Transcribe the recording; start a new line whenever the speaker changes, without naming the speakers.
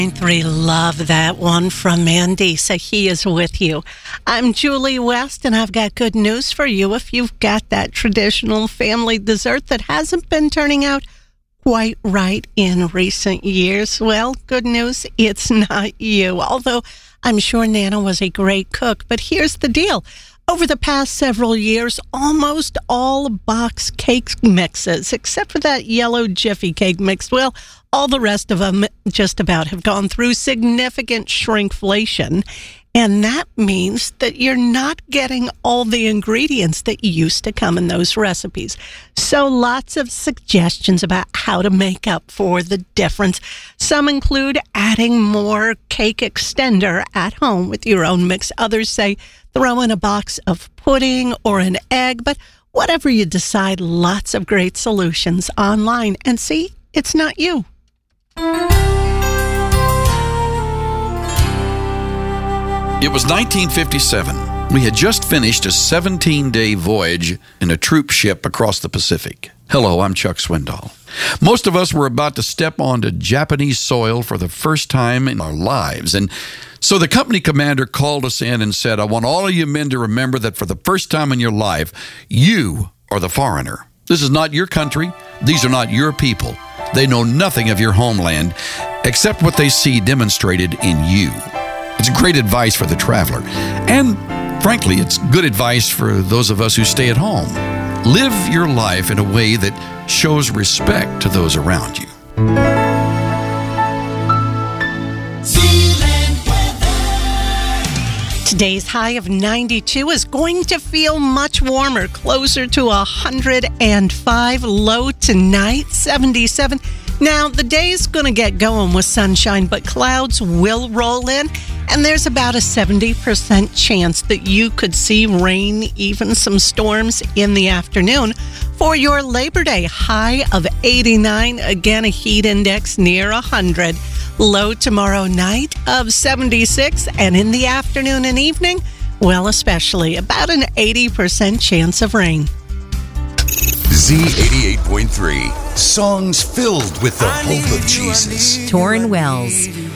3, love that one from Mandy. So he is with you. I'm Julie West, and I've got good news for you. If you've got that traditional family dessert that hasn't been turning out quite right in recent years, well, good news, it's not you. Although I'm sure Nana was a great cook, but here's the deal. Over the past several years, almost all box cake mixes, except for that yellow Jiffy cake mix, well, all the rest of them just about have gone through significant shrinkflation. And that means that you're not getting all the ingredients that used to come in those recipes. So lots of suggestions about how to make up for the difference. Some include adding more cake extender at home with your own mix. Others say throw in a box of pudding or an egg. But whatever you decide, lots of great solutions online. And see, it's not you.
It was 1957. We had just finished a 17-day voyage in a troop ship across the Pacific. Hello, I'm Chuck Swindoll. Most of us were about to step onto Japanese soil for the first time in our lives. And so the company commander called us in and said, I want all of you men to remember that for the first time in your life, you are the foreigner. This is not your country. These are not your people. They know nothing of your homeland except what they see demonstrated in you. It's great advice for the traveler. And frankly, it's good advice for those of us who stay at home. Live your life in a way that shows respect to those around you.
Today's high of 92 is going to feel much warmer, closer to 105. Low tonight, 77. Now, the day's going to get going with sunshine, but clouds will roll in, and there's about a 70% chance that you could see rain, even some storms in the afternoon. For your Labor Day, high of 89, again, a heat index near 100. Low tomorrow night of 76, and in the afternoon and evening, well, especially about an 80% chance of rain.
Z88.3, songs filled with the hope of Jesus.
Torrin Wells.